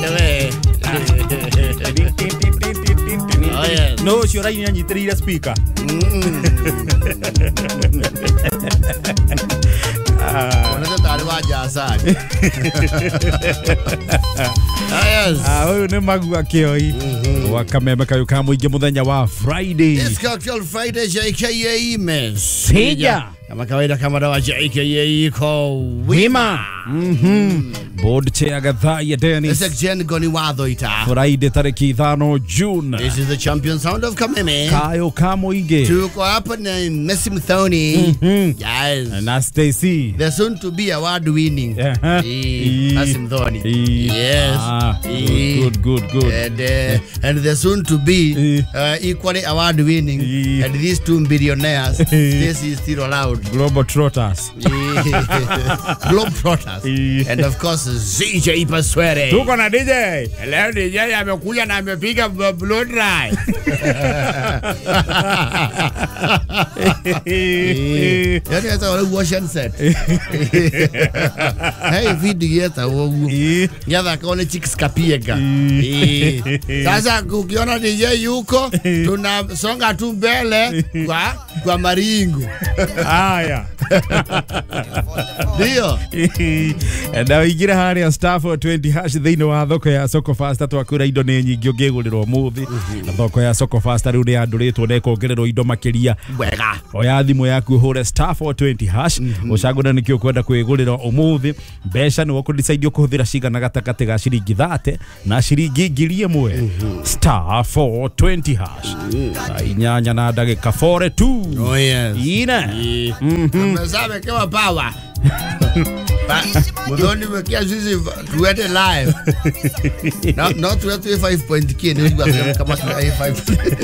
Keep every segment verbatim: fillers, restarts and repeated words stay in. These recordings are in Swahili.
we. Oh yes. No, shora ina nyitirira speaker. Unataka taarifa jasani. Ah yes. Ah, huyu ni Magu Akioi. Wakamema kayo kama ije muthenya wa Friday. It's Cocktail Friday J K A Sija. Kama kawaida kama dawa J K A ko Wima. Mhm. Board chair gadha ya Dennis. It's Jen Goni Watho ita. Friday tariki thano June. This is the champion sound of Kameme. Kayo kamo ige. Tuko hapa na Messi Mthoni. Yes. Na Stacy. The soon to be award winning. Uh-huh. Messi Mthoni. Yes. Ah, good, good, good. And, uh, and the soon to be uh, equally award winning. And these two billionaires. This is still allowed. Global Trotters. Globe Trotters. And of course Z J Paswere. Tuko na D J. Leo D J amekuja na amepiga blow dry. Yani hata wale wash and set. Hey video yeta wogu. Yada kaone chicks kapiega. Sasa ukiona D J yuko tunasonga tu mbele kwa kwa maringo. Haya. Dio. Na wigira hari ya star four twenty hash thini wa thoko ya Soko Fasta twakura indo ni nyingi ungiguriro muthi. Na thoko ya Soko Fasta riu ni anduritwo na ikongererwo indo makiria. Wega. Oya thimu yaku hure star four twenty hash ucagura nikio kwenda kwigurira umuthi. Besha ni wakudecide kuhuthira shiga na gatakate ga shiringi thirty na shiringi ngiri imwe. Star four twenty hash. Inyanya na ndagika forty-two. Oh yes. Ina. Mmesabe kwa power. Mudhoni mekia sisi tuwete live. No, no tuwete five point k ni kama tuna five.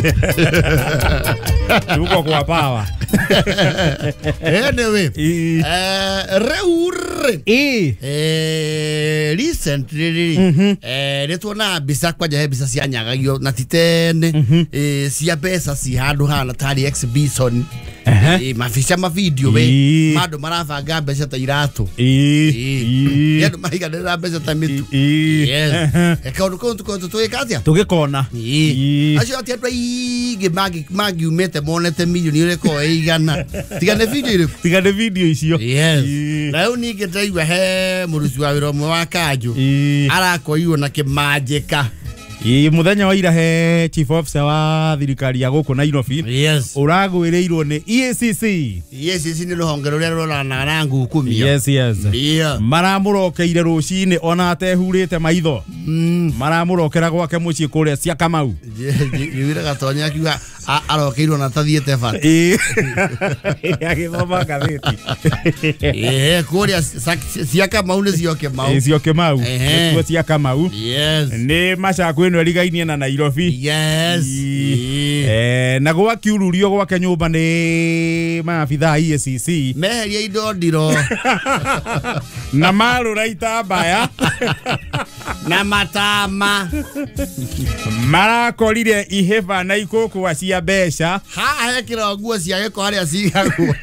Tuko kwa power. Anyway, eh reure. Eh. Eh recently eh netona bisa kwa jahe bisa sia nyagagio na titene eh sia pesa si handu hana tari exhibition. Eh mafisha ma video we mado marafanga mbeca ta iratu eh yedo mahiga ndera mbeca ta mitu yes ekaundu kontu kontu twikatia tugikona eh acio atia twa ige magi magi umete monete milioni ile ko igana tigane video ile tigane video icio yes na unige ndaigwa he muruci wa wiro mwe wa kanju arakoiwo na kimajika I muthenya wa ira he chief officer wa thirikari ya guku Nairobi yes uragwirirwo ni E A C C yes yes ni ruhongero rya rurana na ngukumia yes yes yeah maramurokeire rucini ona atehurite maitho maramurokera gwake mucii kuria cia Kamau yira gatonya kiuga arokeirwo na tathiete fat eh agithoma gatheti eh kuria cia Kamau ni cio Kamau cio Kamau cio cia Kamau yes ni macaku ino rigainie na Nairobi yes eh na gwa kiururio gwake nyumba ni maabitha E A C C meheria indo ndiro na maru raita baya na matama marakorire iheva na ikoko acia besha ha hekira nguo cia giko haria cigagwo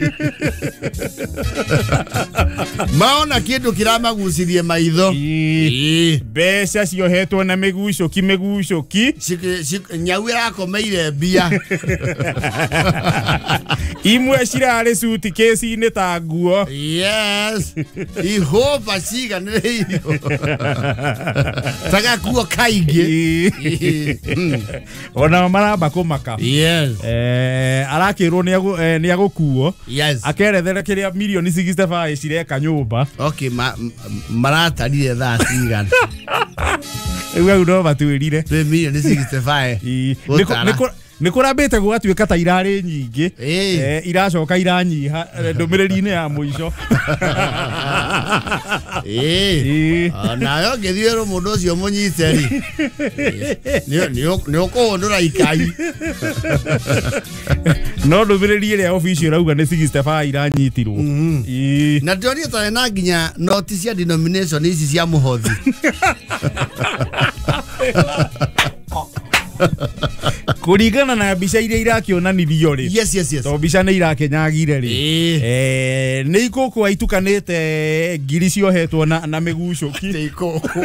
maona kindu kiramagucirie maitho besha ciohetwo na miguco ki miguco ki nyau irakomeire mbia imwe cirare suti kesi ni ta nguo yes ihoba ciganĩrĩirio taga kuo kaingĩ ona maramba kumaka yes eh arakirwo ni ni agukuo yes akerethera kiria milioni sixty-five cireka nyumba okay maratarire thaa cigana Ewe ndo batwirire milioni sixty-five niko nikurambite gwatuika ta irari nyingi eh iracoka iranyiha ndumiriri-ini ya muico eh nayo ngithiero mundu ucio munyiteri ni ni ukuhundura ikai no ndumiriri ile official rauga ni sixty-five iranyitirwo na ndionire ta na nginya notice ya denomination ici cia muhothi Kuringana na mbica iria irakionanirio ri. Yes yes yes. To mbica nĩ irakenyagire ri. Eh nĩ ikũkũ aitukanĩte ngiri ciohetwo na na mĩgucoki. Nĩ ikũkũ.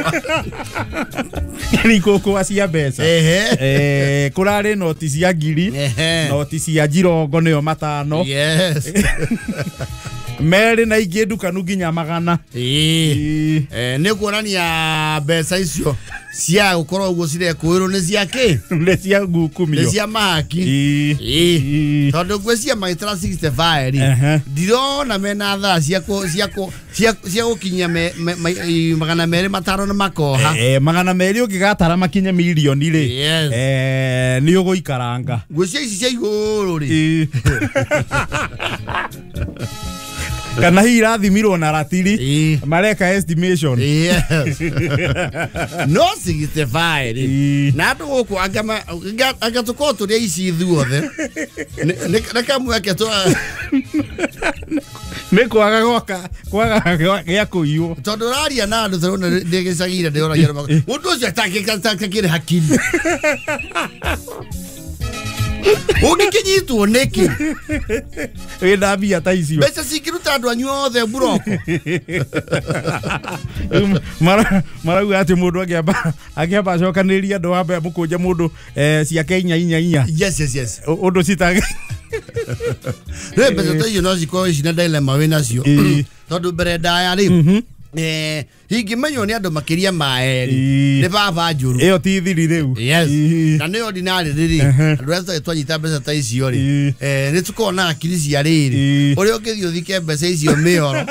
Nĩ ikũkũ cia mbeca. Eh kurarĩ noti cia ngiri, noti cia njirongo nĩyo matano. Yes. Meri na ingĩ ndukanu nginya magana. Eh nĩ kuonania mbeca icio cia gukorwo uguo cirekwirwo nĩ cia ki nĩ cia ngukumio nĩ cia maki ĩ tondu ngwĩcia magĩtara sixty-five ri ndirona mena thaa cia cia cia gũkinyia magana merĩ matano na makoha eh magana merĩ ũngĩgatara makinye milioni ri eh nĩ ũgũikaranga ngwĩcia ici cia igũrũ ri kana hi irathimirwo na ratiri mareka estimation yes no sixty-five na andũ gũkũ anga tũkorwo tũrĩa ici ithuothe nĩ kamweke tũ nĩ kwaga gwaka kwaga gĩa kũiywo tondũ ũraria na andũ tũrona ndĩ gĩcagi-inĩ ndĩoragia mũndũ ũcio atakĩrĩ hakiri Ũngĩkinyitwo nĩkĩ? Wĩna mbia ta icio. Mbeca cingĩruta andũ anyu othe buroko. Marauga atĩ mũndũ angĩamba angĩamba acokanĩrĩria andũ wambe mũkũnja mũndũ ciake inya inya inya. Yes yes yes. Ũndũ citage. Rĩu mbeca ta icio no cikorwo ici na dilemma wĩnacio. Tondũ mbere ndaya rĩ. Eh hingimenyo nĩ andũ makiria maeri nĩ baba njuru iyo ti thiri riu yes na nĩ ordinary riri andũ acio twanyita mbeca ta icio ri eh nĩ tukona akiri cia riri ũrĩa ũngĩthio thike mbeca icio mĩoro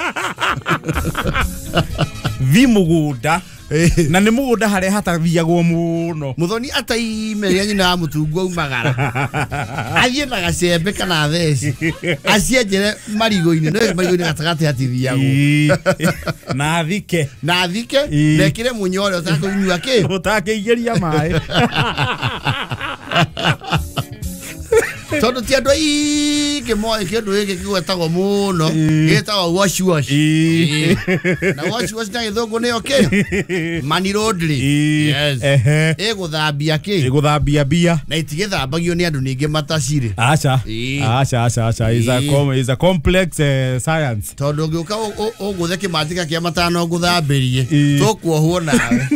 vi mugunda na nĩ mugunda harĩa hatathiagwo mũno muthoni ataimeria nyina mũtungu aumagara athiĩ na gacembe kana theci acienjere marigo-inĩ no marigo-inĩ gatagati hatithiagwo na thike na thike nekire munyore utakũnyua kĩ utakĩingĩria maĩ tondu ti andũ aingĩ moĩ kĩndũ gĩkĩ kĩgwetagwo mũno gĩtagwo wash wash na wash wash na gĩthũngũ nĩyo kĩ money laundry yes ĩgũthambia kĩ ĩgũthambia mbia na itigĩthambagio nĩ andũ ningĩ matacirĩ acha acha acha acha is a is a complex uh, science tondu ũngĩũka ũgũthe kĩmanjĩka kĩa matano ngũthambĩrie tũkuohwo nawe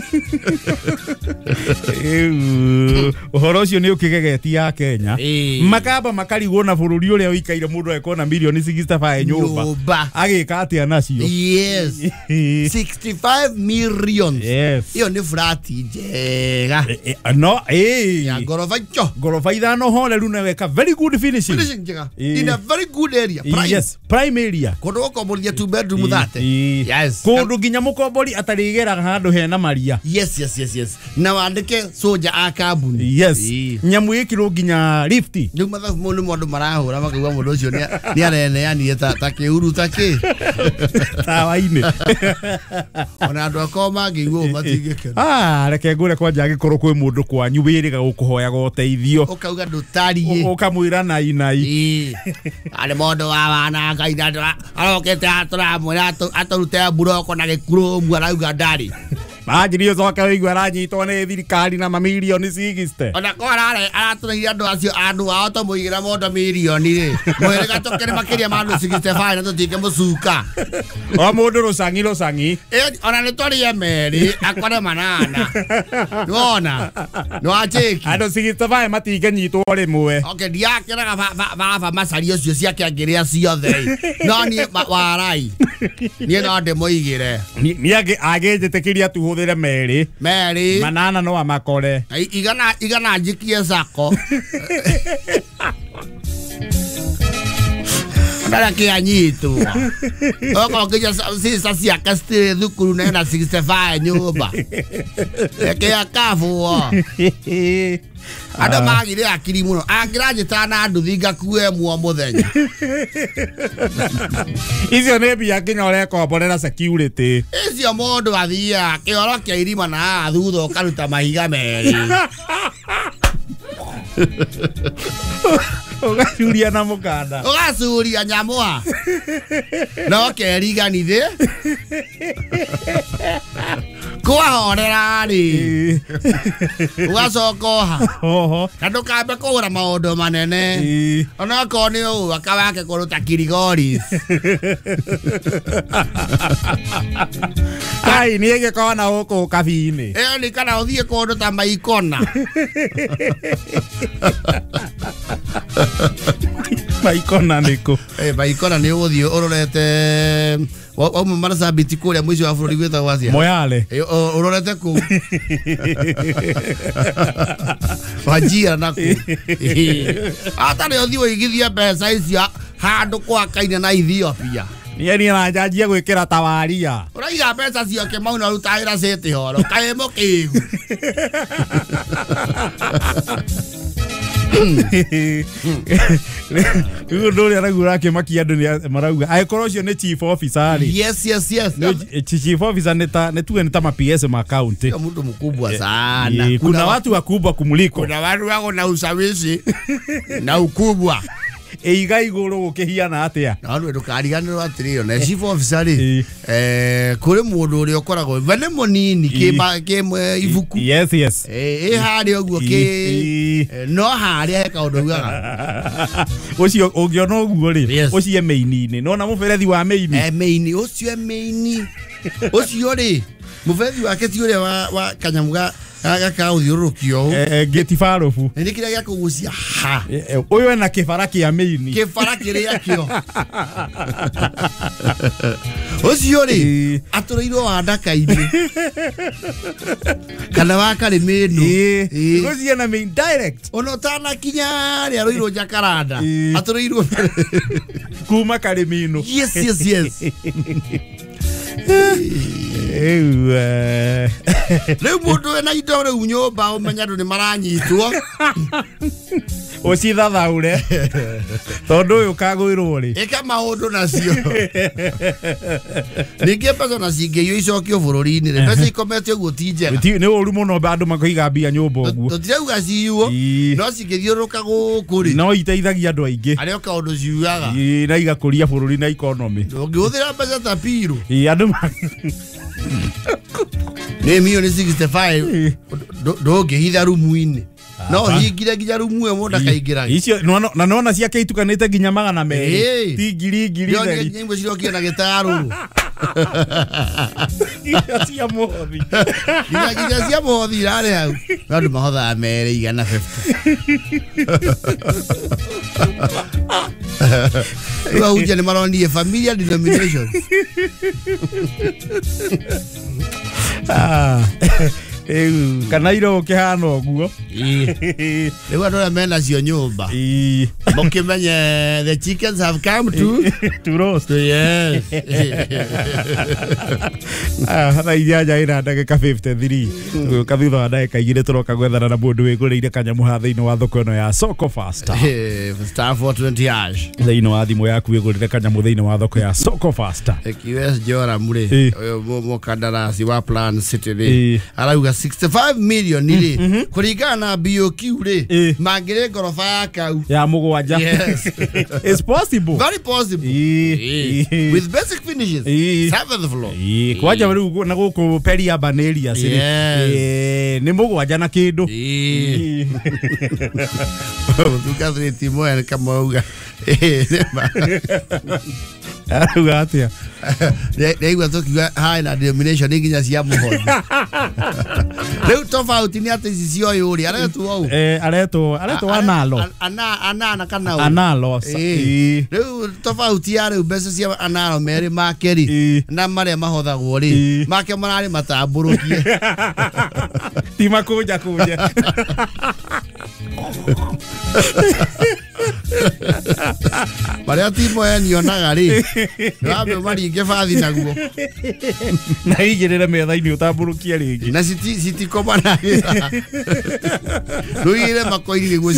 ũhoro ũcio nĩ ũkĩgegetia ya Kenya makamba makarigwo na bũrũri ũrĩa ũikaire mũndũ ekona na milioni sixty-five nyũmba agĩka atĩa nacio yes sixty-five million yes iyo nĩ flat njega no eh ya gorofa icho gorofa ithano horeru na weka very good finishing finishing njega in a very good area prime yes prime area kũndũ gũkomboria two bedroom thate yes kũndũ nginya mũkombori atarĩgeraga handũ hena maria yes yes yes yes na wandĩke soja a kambuni yes nyamu ĩkĩrwo nginya lift nĩ mathabu mũno mũndũ marahũra makauga mũndũ ũcio nĩ areneanire ta ta kĩuru ta kĩ tawa-inĩ ona andũ akoo mangĩiguo matingĩkena ah reke ngũre kwanja angĩkorwo kwĩ mũndũ kwanyu wĩrĩga gũkũhoyaga ũteithio ũkauga ndũtariĩ ũkamwĩra nai nai arĩ mũndũ wa wana Ngai na arokete atũramwĩra atũrute buroko na gĩkũrũmu arauga ndarĩ Majiri ucoke wĩigua aranyitwo nĩ thirikari na mamilioni sixty. Ona ko arare aratũrĩire andũ acio andũ ao to mũigĩra mũndũ milioni rĩ. Mwĩrĩ gatũkĩre makĩria ma andũ sixty-five na tũtige mũcuka. O mũndũ rũcangi rũcangi. Ona nĩ twarĩe merĩ akore manana. Nĩwona? Nĩwacheki. Andũ sixty-five matingĩnyitwo rĩmwe. Okay, ndiakĩraga baba macaria ũcio ciake angĩrĩa ciothe. No niĩ warai. Niĩ no ndĩmũigĩre. Niĩ agĩnjĩtĩkĩria tu hũthĩre merĩ. Merĩ. Manana no amakore. Igana igana njikie sako. Ndara kĩanyitwo. Oko kĩja sisa ciake citirĩ thukuru na ena sixty-five nyũmba. Eke akavuo. Andũ magire akiri mũno. Angĩranjĩta na nduthi ngakue muo mũthenya. Icio nĩ mbia nginya ũrekomborera security. Icio mũndũ athiaga kĩoro kĩa irima na thutha ũkaruta mahiga merĩ. Ũgacuria na mũkanda. Ũgacuria nyamũa. No keriganithĩ. kwahorera ri ugacokoha oho kandu kambe kugura maundu manene ona ko ni u akawake kuruta kirigori ai ni ege kona uko kabini eh ni kana uthie kundu ta maikona maikona niko eh maikona ni uthie urorete wa mu marasa biti kuria mwici wa bururi gwetha wacia Moyale urorete ku wajira naku ata ni uthie igithia pesa icia handu kwa kaine na Ethiopia ni ni anajajia gwikira tawaria uraiga pesa ciake mau na rutaira sete horo kae mukigu Ugo ndori aragura ke makia andu ni marauga aikorwo cio ni chief officer ri yes yes yes chief officer neta netuwe ni tama P S ma county mtu mkubwa sana kuna watu wakubwa kumuliko kuna watu wako na usawishi na ukubwa eiga iguru gukihiana atia na andu ndukariganirwo atirio na chief officer ri eh kuri mundu uri ukoragwo vane munini kima kimwe ivuku yes yes eh hari oguo ki no hari heka undu ugaga ucio ungiona uguo ri ucie meini-ini nona muberethi wa meini eh meini ucio meini ucio ri muberethi wake ti uria wa wa kanyamuga aga ka uthiurukio eh geti farofu ni kira gya kugucia ha uyu ena kibara kia meini kibara kiria kio ucio ri atureirwo wa ndaka-ini kana wa kari menu ucio na main direct ono tana kinya ri aroirwo Jakaranda atureirwo kuma kari menu yes yes yes ewe leo mundu ena indo reu nyumba umenya ndu ni maranyitwo ucitha thaure tondu uyu kagwirwo ri eka maundu nacio ninge pesa na cingeyo icokio bururi-ini ri pesa ikomete uguo ti njega ni uru muno andu makoiga mbia nyumba uguo tutirauga ciuo no cingithiuruka guku ri no iteithagia andu aingi ario kaundu ciugaga na igakuria bururi na economy ungihuthira pesa ta piru andu ni milioni sixty-five ndungihitha rumu-ini no hingire nginya rumu ĩyo mũndũ akaingĩra icio na nona ciake itukanĩte nginya magana merĩ ti ngiri ngiri theri nyimbo cirokire na gĩtarũ cia mothi nginya cia mothi irarĩ hau andũ mahothaga merĩ igana fifty rĩu ahunjia nĩ maronire familiar denominations eu kana iro kihana oguo rĩu andũ arĩa mena cio nyũmba mũkĩmenye the chickens have come to to roast yes ah tha iria njaira ndagĩka fifty-three kathutha wa ndagĩka igĩrĩ tũroka gwethana na mũndũ wĩgũrĩire kanyamu ha thĩinĩ wa thoko ĩno ya Soko Faster star four twenty hash thĩinĩ wa thimũ yaku wĩgũrĩre kanyamu thĩinĩ wa thoko ya Soko Faster Q S Joram rĩ ũyũ mũkandarasi wa Plan City rĩ arauga sixty-five million rĩ kũringana na B O Q rĩ mangĩrĩ ngoroba ya kau ya mũgwanja yes it's possible very possible with basic finishes seventh floor kwanja rĩu na gũkũ Peri Urban Areas rĩ nĩ mũgwanja na kĩndũ tukathĩti moya kama auga arauga atia Reigua tukiuga hai na denomination nginya cia muhothi rĩu tofauti nĩ atĩ ici cio yũri aretwo au eh aretwo aretwo analo ana ana kana au analo rĩu tofauti ya rĩu mbeca cia analo merĩ makeri na marĩa mahothagwo rĩ make mararĩ matambũrũkie ti makunja kunja marĩa timo enionaga rĩ rambe maringe bathi naguo na igĩrĩre metha-inĩ ũtambũrũkie rĩngĩ na citi citi komanagira ruire makoiri niguo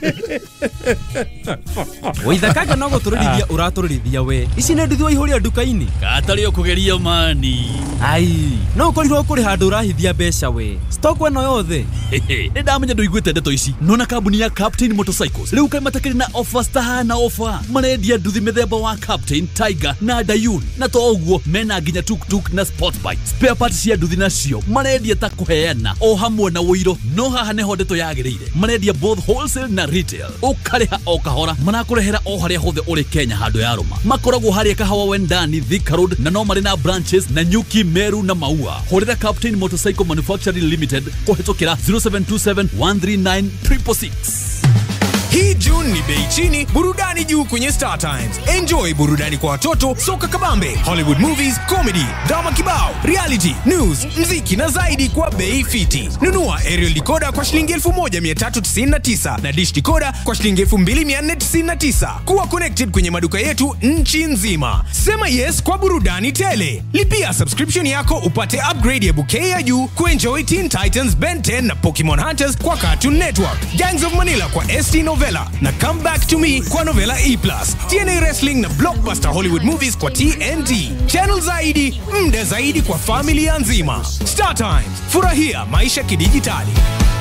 Waithakaga no gũtũrĩrithia ũratũrĩrithia we ici nĩ nduthi waihũria nduka-inĩ Katari ũkũgeria mani ai no ũkorirwo kũrĩ handũ ũrahithia mbeca we stock ĩno yothe nĩ ndamenya ndũiguĩte ndeto ici nona kambuni ya Captain Motorcycles rĩu kaĩ matakĩrĩ na ofa Sofa Star na ofa marendia nduthi mithemba wa Captain, Tiger na Dayun na to uguo mena nginya tuk-tuk na Sportbike. Spare parts cia nduthi nacio marendia ta kuheana o hamwe na wiro. No haha neho ndeto yagirire marendia both wholesale na retail. Ukariha o kahora manakurehera o haria hothe uri Kenya handu ya Roma. Makoragwo haria Kahawa Wendani, Thika Road na no marina branches na Nyuki, Meru na Maua. Horera Captain Motorcycle Manufacturing Limited kuhetokera zero seven two seven one three nine six six six. Hii June ni bei chini, burudani juu kwenye Star Times. Enjoy burudani kwa watoto, soka kabambe, Hollywood movies, comedy, drama kibao, reality, news, mziki na zaidi kwa bei fiti. Nunua aerial decoder kwa shilingi elfu moja mia tatu tisini na tisa na dish decoder kwa shilingi elfu mbili mia nne tisini na tisa. Kuwa connected kwenye maduka yetu nchi nzima. Sema yes kwa burudani tele. Lipia subscription yako upate upgrade ya bouquet ya juu kuenjoy Teen Titans, Ben ten na Pokemon Hunters kwa Cartoon Network. Gangs of Manila kwa S T Novella na Come Back to Me kwa Novella E plus. T N A Wrestling na Blockbuster Hollywood Movies kwa T N T. Channel zaidi, mda zaidi kwa familia nzima. Star Times, furahia maisha kidijitali.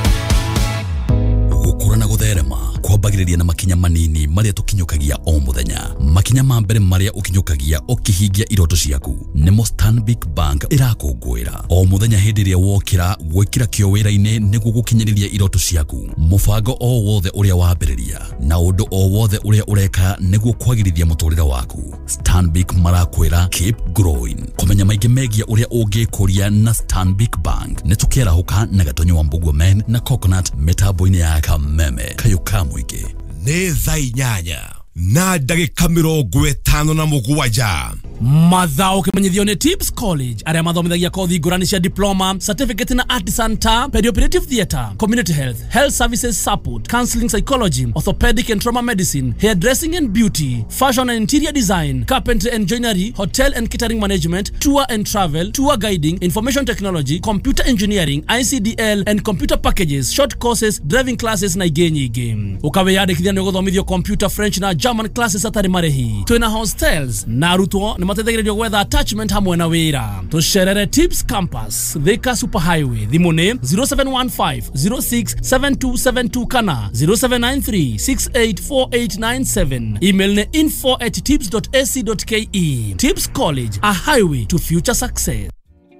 Gukura na gutherema kwambagiriria na makinya manini maria tukinyukagia o muthenya. Makinya ma mbere maria ukinyukagia ukihingia iroto ciaku nimo Stanbic Bank irakungwira o muthenya hindi ria wokira gwikira kio wira-ini niguo gukinyiriria iroto ciaku. Mubango o wothe uria wambiriria na undu o wothe uria ureka niguo kwagirithia muturire waku. Stanbic marakwira keep growing. Kumenya maingi megia uria ungikuria na Stanbic Bank netukera huka na gatonyo wa Mbugu Men na Coconut mitambo-ini ya Kameme kayuka mwike Nĩ thaa inyanya na ndagĩka mĩrongo ĩtano na mũgwanja. Mathao kimenyithio ni Tips College aria mathomithagia kothi ngurani cia diploma, certificate na artisan ta perioperative theatre, community health, health services support, counseling psychology, orthopedic and trauma medicine, hairdressing and beauty, fashion and interior design, carpentry and joinery, hotel and catering management, tour and travel, tour guiding, information technology, computer engineering, I C D L and computer packages, short courses, driving classes na igenyi game. Ukaweyandikithia ni guthomithio computer, French na German classes atari marehi. Twina hostels na arutwo ni matethegererio gwetha attachment hamwe na wira. Tusherere Tips Campus, Thika Super Highway. Thimu ni zero seven one five zero six seven two seven two kana zero seven nine three six eight four eight nine seven. Email ni info at tips dot a c dot k e. Tips College, a highway to future success.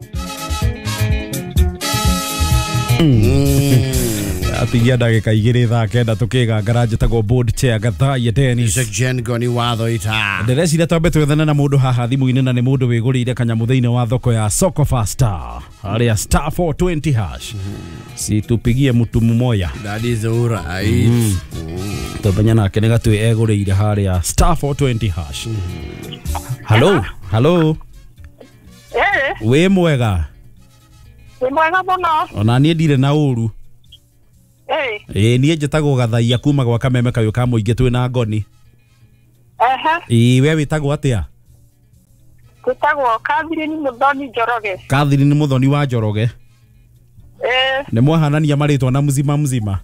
Atigia ndagika igiri thaa kenda tukiga garage tago board chair gatha ya Dennis Jen goni watho ita nderecira twambe twethana na mundu haha thimu-ini na ni mundu wigurire kanyamu thiini wa thoko ya Soko Faster aria star four twenty hash si tupigie mtu mmoja that is right tobanya nake ni gatwe egurire haria star four twenty hash. Hello hello eh we mwega we mwega muno ona nie ndire na uru. Eh. Eh nie njetago gathaia kuma gwa Kameme kayo ka muingi twina ngoni. Aha. Eh we witagwo atia? Witagwo Catherine Muthoni Njoroge. Catherine Muthoni wa Njoroge. Eh. Ni mwahanania maritwa na mzima mzima.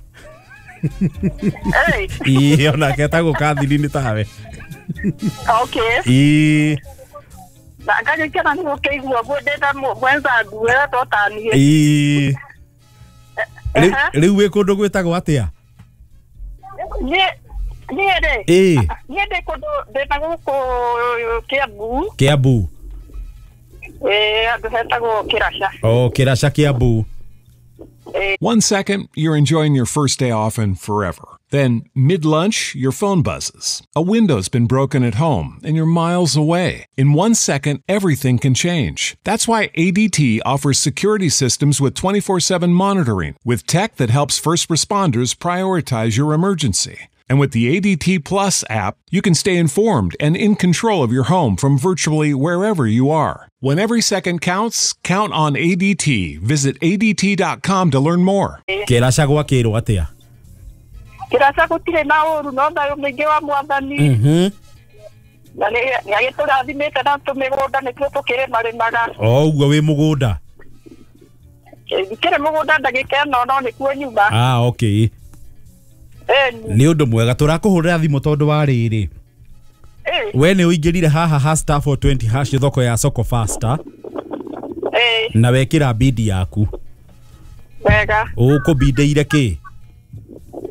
Eh. Eh ona ketagwo Catherine tawe. Okay. Eh Na ngaje kana ni ukeigwa bodeta mwenza duera totani. Eh Riu we kundu gwitagwo atia? Ni ni ere. Eh. Ni ere kundu detagwo ko Kiambu. Kiambu. Eh adetagwo Kirasha. Oh Kirasha Kiambu. One second, you're enjoying your first day off and forever. Then, mid-lunch, your phone buzzes. A window's been broken at home, and you're miles away. In one second, everything can change. That's why A D T offers security systems with twenty-four seven monitoring, with tech that helps first responders prioritize your emergency. And with the A D T Plus app, you can stay informed and in control of your home from virtually wherever you are. When every second counts, count on A D T. Visit A D T dot com to learn more. Kirasha gwa kiro atia? Kirasha gutire na uru no thayo mwingi wa mwathani. Mhm. Na ni ya turathimite na tumigunda nituo tukirima rimaga. Oh uguo wi mugunda. Kire mugunda ndagika no no nikuo nyumba. Ah okay. Ni undu mwega turakuhurira thimu tondu wa riri. Eh. We ni uingirire haha ha star four twenty hash thoko ya Soko Faster. Eh. Na wekira bidi yaku. Wega. Ukubindeire ki? Ni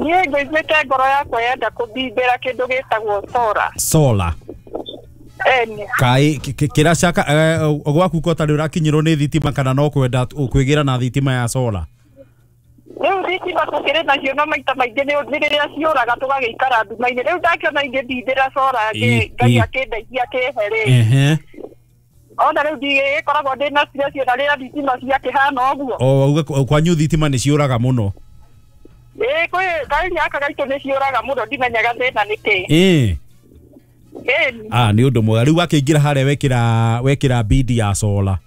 Niĩ ngĩiguĩte ngoro yakwa yenda kũmbindĩra kĩndũ gĩtagwo solar. Solar. Eni. Kai kiracaka gwaku ko tari urakinyirwo ni thitima kana no kwenda ukwigira na thitima ya solar. Rĩu thitima tũkĩrĩ nacio no maita maingĩ nĩ rĩrĩa ciũraga tũgagĩikara nduma-inĩ. Rĩu ndakĩona ingĩmbindĩra solar ngai akĩndeithia kĩherĩ. Ehe. Ona rĩu ndigĩkoragwo ndĩna ciacio na rĩrĩa thitima ciakĩhana ũguo. O uga kwanyu thitima nĩ ciũraga mũno. Eh kwĩ ngari yaka gaitũ nĩ ciũraga mũno ndimenyaga thĩna nĩ kĩ. Eh. Eni. Ah nĩ ũndũ mwega rĩu akĩingĩra harĩa wekĩra wekĩra bidi ya solar.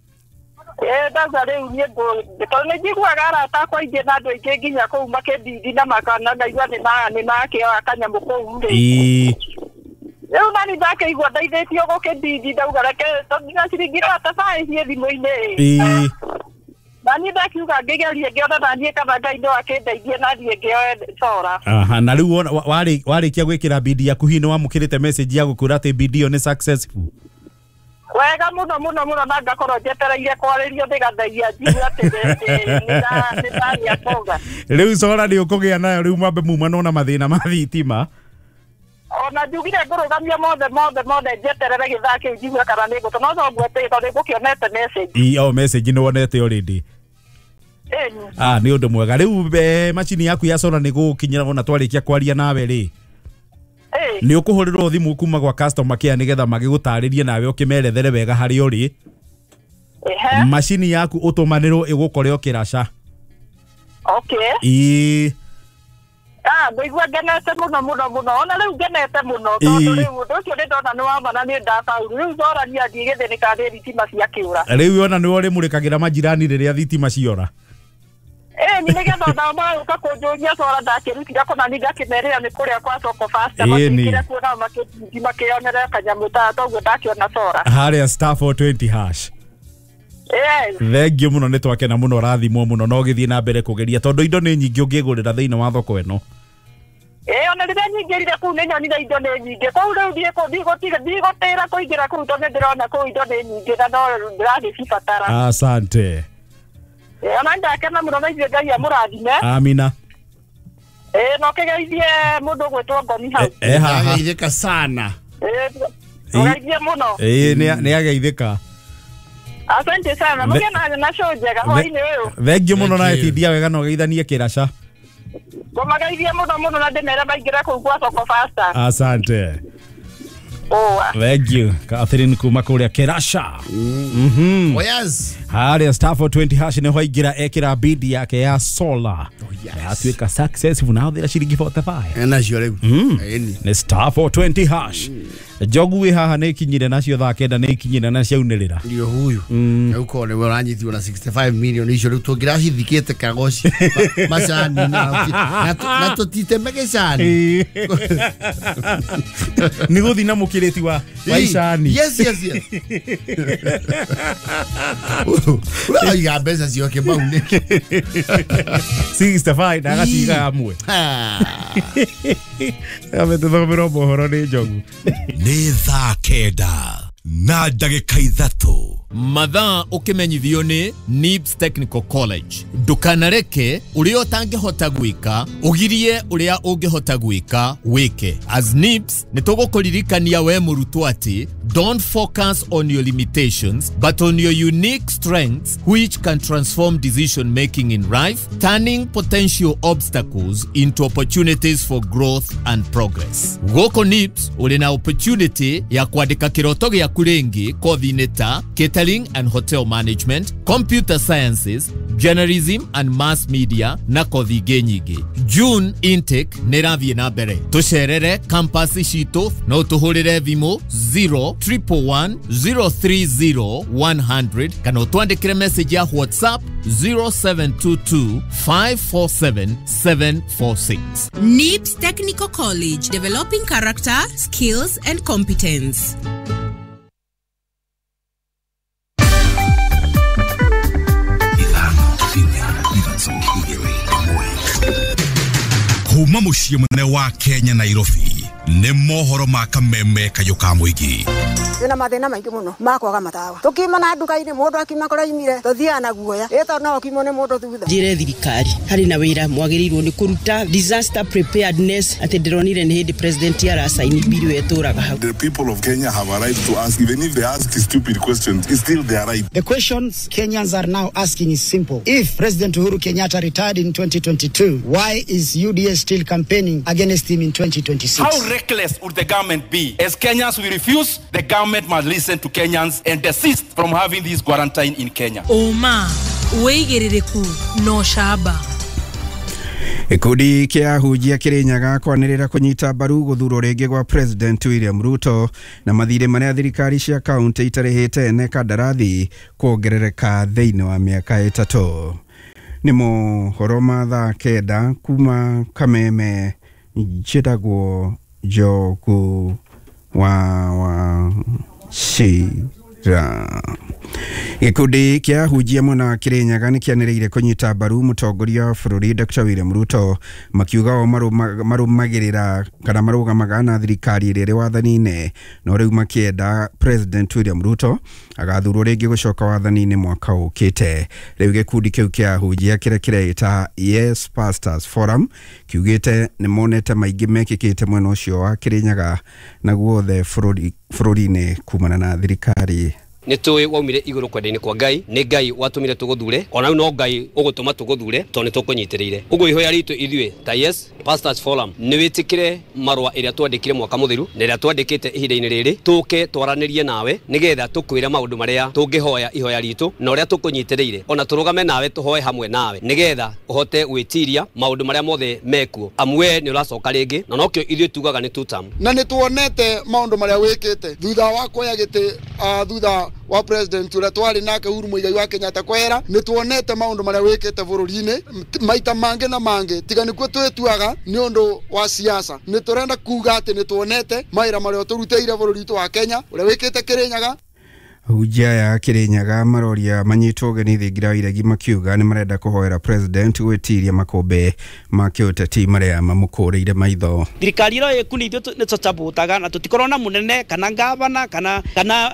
Eh ndaza rĩu niĩ tondũ nĩ njiguaga arata akwa aingĩ na andũ aingĩ nginya kũu makĩmbindi na makana ngaigua nĩ na nĩ nakĩoya kanyamũ kũu rĩ. Ĩĩ. Rĩu nani ndakĩigua ndaithĩtio gũkĩmbindi ndauga reke tondũ ciringi ta baĩ ciĩ thimũ-inĩ. Ĩĩ. Nani ndakiuga ngĩgerie ngĩona naniĩ kana Ngai no akĩndeithie na thiĩ ngĩoe solar. Aha na rĩu warĩ warĩkia gwĩkĩra bidi yaku hihi nĩ wamũkĩrĩte message ya gũkwĩra atĩ bidi ĩyo nĩ successful. Wega mũno mũno mũno na ngakorwo njetereire kwarĩrio ndĩgathagia njigue atĩ nĩ ndania koga. Rĩu solar nĩ ũkũgĩa nayo rĩu mwambe mumana na mathĩna ma thitima. Ona njugire ngũrũgamia mothe mothe mothe njeterere gĩthaa kĩu njigue kana nĩ ngũtũ no no ngwete tondũ ngũkĩonete message. Ĩ o message nĩ wonete already. Eni. Ah nĩ ũndũ mwega rĩu macini yaku ya solar nĩ gũkinyĩra ona twarĩkia kwaria nawe rĩ. Eh. Nĩ ũkũhũrĩrwo thimũ kuma gwa customer care nĩgetha magĩgũtarĩrie nawe ũkĩmerethere wega harĩ ũrĩ. Ehe. Macini yaku ũtũmanĩrwo ĩgũkore ũkĩraca. Okay. Ĩ. Ah ngĩigua ngenete mũno mũno mũno ona rĩu ngenete mũno tondũ rĩu ũndũ ũcio nĩ ndona nĩ wa bana nĩ ndabauru rĩu solar niĩ ndigĩthĩnĩka nĩ thitima ciakĩũra. Rĩu ona nĩ ũrĩ mũrĩkagĩra majirani rĩrĩa thitima ciora. Eh ni nĩgetha nao magũka kũnjũria solar ndakĩrutira kũna nĩ ngakĩmerĩra nĩ kũrĩa kwa soko fast makĩkĩra kuona makĩonere kanyamũ ta toguo ndakĩona solar. Harĩa star four twenty hash. Yes. Thengio mũno nĩ twakena mũno rathimwo mũno no gĩthiĩ na mbere kũgeria tondũ indo nĩ nyingĩ ũngĩgũrĩra thĩinĩ wa thoko ĩno. Eh ona rĩrĩa nyingĩrire kũu nĩ nyonire indo nĩ nyingĩ kũu rĩu thiĩ kũndigũtiga ndigũtĩra kũingĩra kũu tondũ ndĩrona kũu indo nĩ nyingĩ na no ndĩragĩcibatara. Asante. Eh ona ndakena mũno na ithuĩ Ngai amũrathime. Amina. Eh no kĩgeithie mũndũ gwĩtwo Ngoni hau. Eh haha. Ageithĩka sana. Eh ũgeithie mũno. Eh nĩ ageithĩka. Asante sana. Mũgĩ na na show njega hwaĩ-inĩ ũyũ. Thengio mũno na etindia wega no geithanie kĩraca. Ngũmageithie mũno mũno na ndĩmere maingĩre kũu kwa soko fast. Asante. Oh. Thank you. Catherine kuma kũrĩa kĩraca. Mhm. Oh yes. Harĩa star four twenty hash nĩ hoingĩra ekĩra bidi yake ya solar. Atuĩka successful na hũthĩra ciringi forty-five. Ena cio rĩu. Eni. Nĩ star four twenty hash. Jogu wĩ haha nĩ ikinyire nacio thaa kenda nĩ ikinyire na ciaunĩrĩra. Ndio huyu. Rĩu ko nĩ ũranyitwo na sixty-five million icio rĩu tũngĩracithikĩte kagoci. Macani na tũtitemeke cani. Nĩ gũthi na mũkĩrĩti wa waicani. Yes yes yes. Uraiga mbeca cioke mau nĩ. sixty-five na agatiga amwe. Ametũthomera mohoro nĩ Jogu. Nĩ thaa kenda na ndagĩka ithatũ. Mathaa ũkĩmenyithio nĩ Nips Technical College. Ndũkanareke ũrĩa ũtangĩhota gwĩka ũgirie ũrĩa ũngĩhota gwĩka wĩke. As Nips nĩ tũgũkũririkania we mũrutwo atĩ don't focus on your limitations but on your unique strengths which can transform decision making in life, turning potential obstacles into opportunities for growth and progress. Gũkũ Nips ũrĩ na opportunity ya kwandĩka kĩroto gĩaku rĩngĩ kothi-inĩ ta catering and hotel management, computer sciences, journalism and mass media na kothi ingĩ nyingĩ. June intake nĩ rathiĩ na mbere. Tũcerere campus citũ no tũhũrĩre thimũ zero triple one zero three zero one hundred kana ũtwandĩkĩre message ya WhatsApp zero seven two two five four seven seven four six. Nips Technical College, developing character, skills and competence. Kuma mũciĩ mũnene wa Kenya Nairobi nĩ mohoro ma kameme kayuka muigi ina mathina maingi muno makwaga matawa tukima na nduka-ini mundu akima koraimire tuthia na guoya ito no kimo ni mundu thutha njire thirikari hari na wira mwagirirwo ni kuruta disaster preparedness ati ndironire ni hindi president ara saini bill yeturaga hau. The people of Kenya have a right to ask, even if they ask stupid questions, it's still their right. The questions Kenyans are now asking is simple. If President Uhuru Kenyatta retired in twenty twenty-two, why is U D A still campaigning against him in twenty twenty-six? How reckless would the government be? As Kenyans we refuse, the government must listen to Kenyans and desist from having this quarantine in Kenya. Oma, weigirireku no shaba. Ikundi kia hujia Kirinyaga kwanirira kunyita mbaru guthurwo ringi gwa President William Ruto na mathire maria thirikari cia kaunti itarihite ne kandarathi kuongerereka thiini wa miaka itatu. Ni mohoro ma thaa kenda kuma Kameme njitagwo Njogu wa wa Shira. Gikundi kia hujia mwana Kirinyaga ni kianiriire kunyita mbaru mutongoria wa bururi Doctor William Ruto makiuga o marumagirira kana marugamaga na thirikari iri wathanine no riu makienda President William Ruto agathurwo ringi gucoka wathanine mwaka ukite. Riu gikundi kiu kia hujia kire kireita Yes Pastors Forum kiugite ni monete maingi mekikite mwena ucio wa Kirinyaga na guothe bururi bururi-ini kumana na thirikari. Nitwe waumire iguru kwenda-ini kwa Ngai ni Ngai watumire tuguthure ona no Ngai ugutuma tuguthure to ni tukunyitirire ugo ihoya ritu ithwe ta Yes Pastors Forum ni witikire marwa iria twandikire mwaka muthiru na iria twandikite ihinda-ini riri tuke twaranirie nawe nigetha tukwira maundu maria tungihoya ihoya ritu na uria tukunyitirire ona turugame nawe tuhoe hamwe nawe nigetha uhote gwitiria maundu maria mothe mekuo amwe ni uracoka ringi na nokyo ithwe tugaga ni tutam na ni tuonete maundu maria wikite thutha wa koya gite thutha wa president ura twari nake Uhuru Muigai wa Kenyatta kwera ni tuonete maundu maria wikite bururi-ini maita mange na mange tiga nikuo twetuaga ni undu wa siasa ni turenda kuga ati ni tuonete maira maria turuteire bururi tu wa Kenya uria wikite Kirinyaga. Hujia ya Kirinyaga maroria manyitwo geni thigira iregi makiuga ni marenda kuhoera president gwitiria makombe makioteti maria mamukureire maitho. Thirikari ro ikuni ithu ni tutabutaga na tutikorona munene kana gavana kana kana